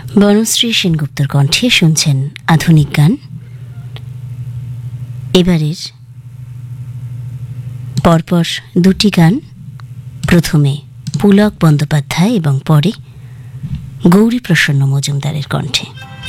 বনশ্রী সেনগুপ্তর কণ্ঠে শুনছেন আধুনিক গান। এবারের পরপর দুটি গান, প্রথমে পুলক বন্দ্যোপাধ্যায় এবং পরে গৌরী প্রসন্ন মজুমদারের কণ্ঠে।